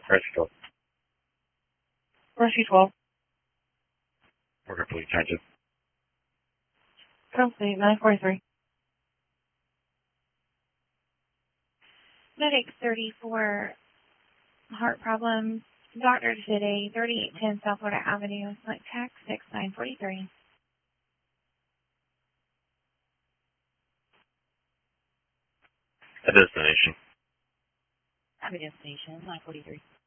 Rescue 12. Rescue 12. Worker Police Attention. Kelsey, 943. Medic 34, heart problems. Doctor today, 3810 South Florida Avenue, tax 6943. A destination. I have a destination, 943.